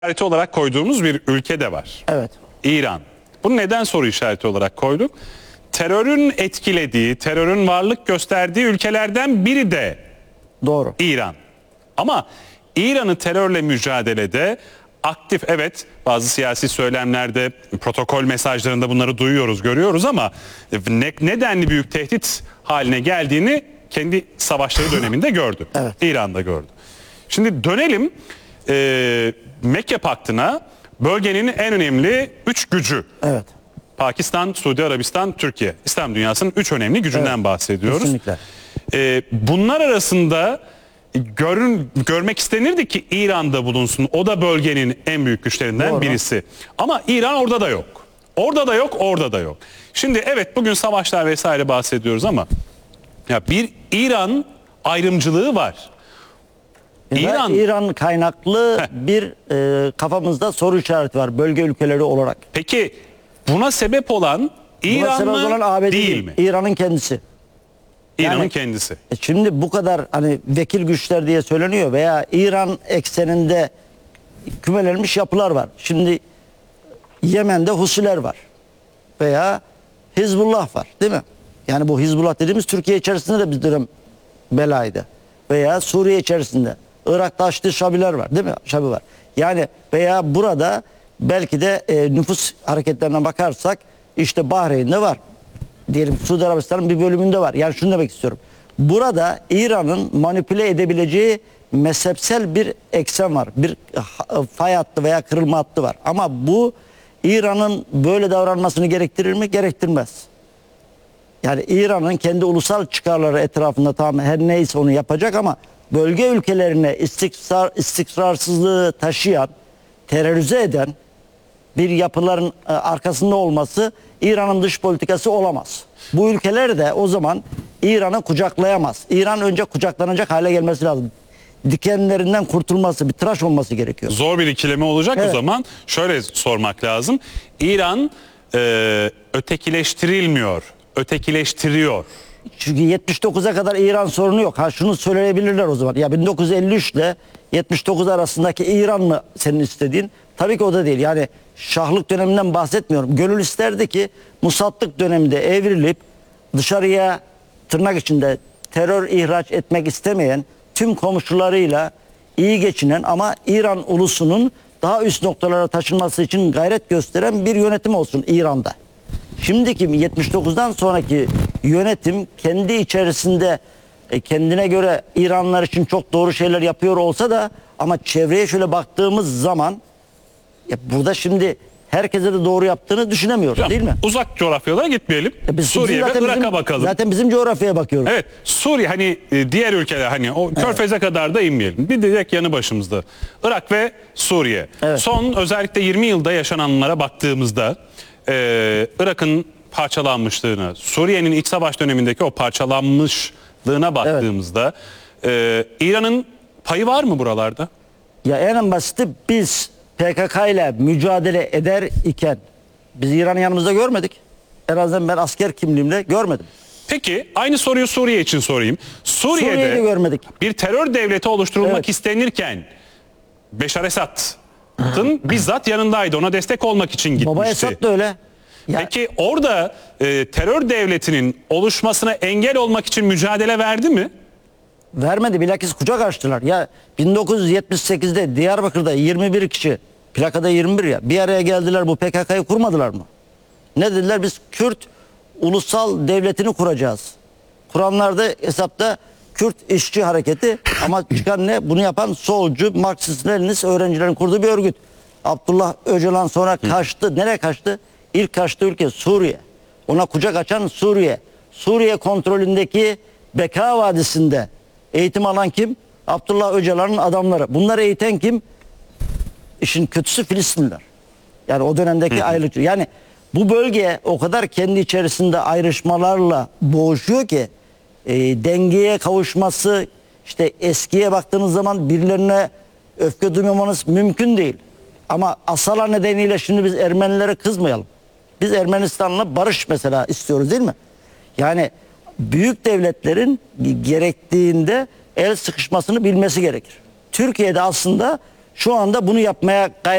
işareti olarak koyduğumuz bir ülke de var. Evet. İran. Bunu neden soru işareti olarak koyduk? Terörün etkilediği, terörün varlık gösterdiği ülkelerden biri de Doğru. İran. Ama İran'ı terörle mücadelede aktif, evet, bazı siyasi söylemlerde, protokol mesajlarında bunları duyuyoruz, görüyoruz ama nedenli büyük tehdit haline geldiğini kendi savaşları döneminde gördü. Evet. İran'da gördü. Şimdi dönelim Mekke Paktı'na, bölgenin en önemli 3 gücü. Evet. Pakistan, Suudi Arabistan, Türkiye. İslam dünyasının 3 önemli gücünden bahsediyoruz. Kesinlikle. Bunlar arasında görmek istenirdi ki İran'da bulunsun. O da bölgenin en büyük güçlerinden Doğru. birisi. Ama İran orada da yok. Orada da yok, orada da yok. Şimdi evet, bugün savaşlar vesaire bahsediyoruz ama ya bir İran ayrımcılığı var. İran kaynaklı bir kafamızda soru işareti var bölge ülkeleri olarak. Peki buna sebep olan İran mı, olan ABD değil mi? İran'ın kendisi. İran'ın Yani, kendisi. Şimdi bu kadar hani vekil güçler diye söyleniyor veya İran ekseninde kümelenmiş yapılar var. Şimdi Yemen'de Husiler var veya Hizbullah var, değil mi? Yani bu Hizbullah dediğimiz Türkiye içerisinde de bir dönem belaydı. Veya Suriye içerisinde. Irak'ta Haçlı Şabiler var, değil mi? Şabi var. Yani veya burada belki de nüfus hareketlerine bakarsak işte Bahreyn'de var. Diyelim Suudi Arabistan'ın bir bölümünde var. Yani şunu demek istiyorum. Burada İran'ın manipüle edebileceği mezhepsel bir eksen var. Bir fay hattı veya kırılma hattı var. Ama bu İran'ın böyle davranmasını gerektirir mi? Gerektirmez. Yani İran'ın kendi ulusal çıkarları etrafında tamam her neyse onu yapacak ama bölge ülkelerine istikrarsızlığı taşıyan, terörize eden bir yapıların arkasında olması İran'ın dış politikası olamaz. Bu ülkeler de o zaman İran'ı kucaklayamaz. İran önce kucaklanacak hale gelmesi lazım. Dikenlerinden kurtulması, bir tıraş olması gerekiyor. Zor bir ikileme olacak. Evet. O zaman şöyle sormak lazım. İran ötekileştirilmiyor, ötekileştiriyor. Çünkü 79'a kadar İran sorunu yok. Ha şunu söyleyebilirler o zaman. Ya 1953 ile 79 arasındaki İran mı senin istediğin? Tabii ki o da değil. Yani şahlık döneminden bahsetmiyorum. Gönül isterdi ki musatlık döneminde evrilip dışarıya tırnak içinde terör ihraç etmek istemeyen, tüm komşularıyla iyi geçinen ama İran ulusunun daha üst noktalara taşınması için gayret gösteren bir yönetim olsun İran'da. Şimdiki 79'dan sonraki yönetim kendi içerisinde kendine göre İranlılar için çok doğru şeyler yapıyor olsa da ama çevreye şöyle baktığımız zaman burada şimdi herkese de doğru yaptığını düşünemiyoruz, Hocam, değil mi? Uzak coğrafyalara gitmeyelim. Bizim Suriye ve zaten Irak'a bakalım. Zaten bizim coğrafyaya bakıyoruz. Evet, Suriye hani diğer ülkeler hani o Körfez'e kadar da inmeyelim. Bir direkt yanı başımızda. Irak ve Suriye. Evet. Son özellikle 20 yılda yaşananlara baktığımızda Irak'ın parçalanmışlığına, Suriye'nin iç savaş dönemindeki o parçalanmışlığına baktığımızda İran'ın payı var mı buralarda? Ya en basiti biz PKK ile mücadele eder iken biz İran'ı yanımızda görmedik. En azından ben asker kimliğimle görmedim. Peki aynı soruyu Suriye için sorayım. Suriye'yi Suriye'de görmedik. bir terör devleti oluşturulmak Evet. istenirken Beşar Esad'ın bizzat yanındaydı. Ona destek olmak için gitmişti. Baba Esad da öyle. Ya, Peki orada terör devletinin oluşmasına engel olmak için mücadele verdi mi? vermedi, bilakis kucak açtılar. Ya 1978'de Diyarbakır'da 21 kişi, plakada 21 ya, bir araya geldiler, bu PKK'yı kurmadılar mı? Ne dediler? Biz Kürt ulusal devletini kuracağız. Kuranlarda hesapta Kürt işçi hareketi ama çıkan ne? Bunu yapan solcu, Marksist, Leninist öğrencilerin kurduğu bir örgüt. Abdullah Öcalan sonra kaçtı. Nereye kaçtı? İlk kaçtığı ülke Suriye. Ona kucak açan Suriye. Suriye kontrolündeki Beka Vadisi'nde eğitim alan kim? Abdullah Öcalan'ın adamları. Bunları eğiten kim? İşin kötüsü Filistinliler. Yani o dönemdeki ayrılıkçı. Yani bu bölge o kadar kendi içerisinde ayrışmalarla boğuşuyor ki dengeye kavuşması, işte eskiye baktığınız zaman birilerine öfke duymamanız mümkün değil. Ama Asala nedeniyle şimdi biz Ermenilere kızmayalım. Biz Ermenistan'la barış mesela istiyoruz, değil mi? Yani büyük devletlerin gerektiğinde el sıkışmasını bilmesi gerekir. Türkiye'de aslında şu anda bunu yapmaya gayret